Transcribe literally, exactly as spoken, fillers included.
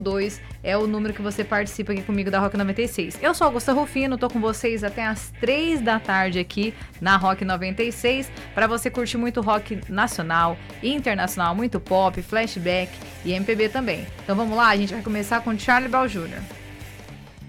dois é o número que você participa aqui comigo da Rock noventa e seis. Eu sou Augusta Rufino, tô com vocês até as três da tarde aqui na Rock noventa e seis, para você curtir muito rock nacional e internacional, muito pop, flashback e M P B também. Então vamos lá, a gente vai começar com Charlie Brown júnior